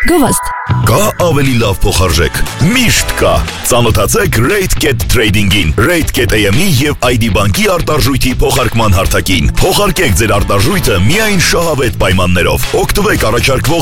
Գովազդ։ Կա ավելի լավ փոխարժեք։ Միշտ կա։ Ծանոթացեք RateGet Trading-ին, RateGet AM-ի եւ ID բանկի արտարժույթի փոխարկման հարթակին։ Փոխարկեք ձեր արտարժույթը միայն շահավետ պայմաններով։ Օգտվեք առաջարկվող